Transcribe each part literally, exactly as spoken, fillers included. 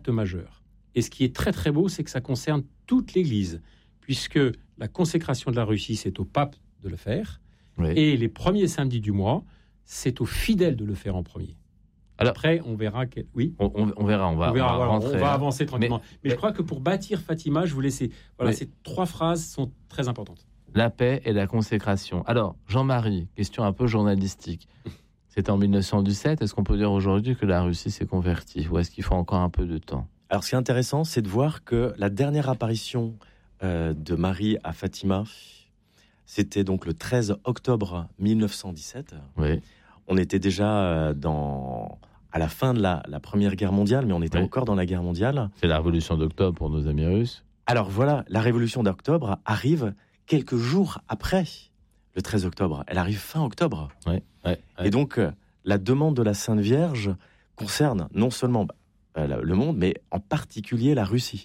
majeur. Et ce qui est très très beau, c'est que ça concerne toute l'Église, puisque la consécration de la Russie, c'est au pape de le faire, oui. Et les premiers samedis du mois, c'est aux fidèles de le faire en premier. Alors, après, on verra. Quel... Oui, on, on, on verra. On va, on, verra, on va, voilà, rentrer, on va avancer tranquillement. Mais, mais mais, je crois que pour bâtir Fatima, je vous laisse. Voilà, ces trois phrases sont très importantes. La paix et la consécration. Alors, Jean-Marie, question un peu journalistique. C'était en dix-neuf cent dix-sept. Est-ce qu'on peut dire aujourd'hui que la Russie s'est convertie, ou est-ce qu'il faut encore un peu de temps ? Alors, ce qui est intéressant, c'est de voir que la dernière apparition euh, de Marie à Fatima, c'était donc le treize octobre dix-neuf cent dix-sept. Oui. On était déjà dans, à la fin de la, la Première Guerre mondiale, mais on était oui. encore dans la guerre mondiale. C'est la révolution d'octobre pour nos amis russes. Alors voilà, la révolution d'octobre arrive quelques jours après le treize octobre. Elle arrive fin octobre. Oui, oui, oui. Et donc, euh, la demande de la Sainte Vierge concerne non seulement euh, le monde, mais en particulier la Russie.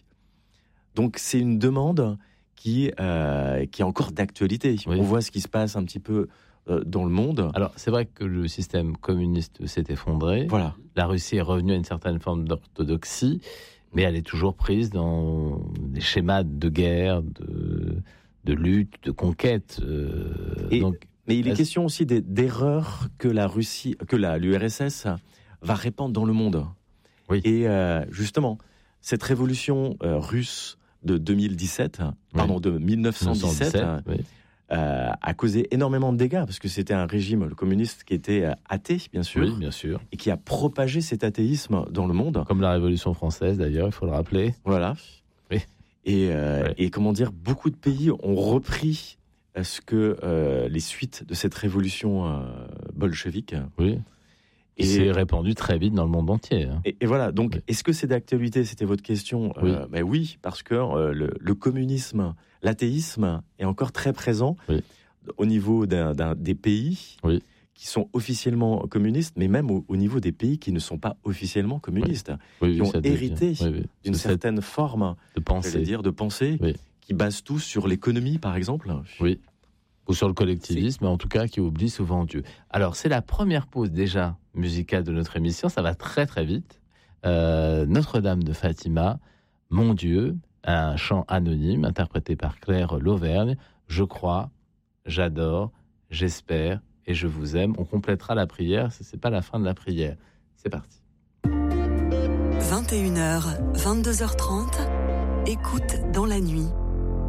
Donc, c'est une demande qui, euh, qui est encore d'actualité. Oui. On voit ce qui se passe un petit peu euh, dans le monde. Alors, c'est vrai que le système communiste s'est effondré. Voilà. La Russie est revenue à une certaine forme d'orthodoxie, mais elle est toujours prise dans des schémas de guerre, de... de lutte, de conquête. Euh, et, donc, mais il est question aussi des, d'erreurs que la Russie, que la, l'U R S S va répandre dans le monde. Oui. Et euh, justement, cette révolution euh, russe de deux mille dix-sept, oui. pardon, de dix-neuf cent dix-sept, oui. euh, a causé énormément de dégâts parce que c'était un régime, le communiste, qui était athée, bien sûr, oui, bien sûr, et qui a propagé cet athéisme dans le monde. Comme la Révolution française, d'ailleurs, il faut le rappeler. Voilà. Oui. Et, euh, ouais. et comment dire, beaucoup de pays ont repris euh, ce que euh, les suites de cette révolution euh, bolchevique. Oui. Et c'est répandu très vite dans le monde entier. Hein. Et, et voilà. Donc, oui. Est-ce que c'est d'actualité ? C'était votre question. Oui. Euh, ben oui, parce que euh, le, le communisme, l'athéisme est encore très présent oui. au niveau d'un, d'un, des pays. Oui. qui sont officiellement communistes, mais même au, au niveau des pays qui ne sont pas officiellement communistes, oui. Oui, qui ont hérité oui, oui. d'une de certaine forme de pensée, dire, de pensée oui. qui base tout sur l'économie, par exemple. Oui, ou sur le collectivisme, mais en tout cas qui oublie souvent Dieu. Alors, c'est la première pause déjà musicale de notre émission, ça va très très vite. Euh, Notre-Dame de Fatima, Mon Dieu, un chant anonyme interprété par Claire Lauvergne. Je crois, j'adore, j'espère, et je vous aime. On complétera la prière, ce n'est pas la fin de la prière. C'est parti. vingt et une heures, vingt-deux heures trente, écoute dans la nuit.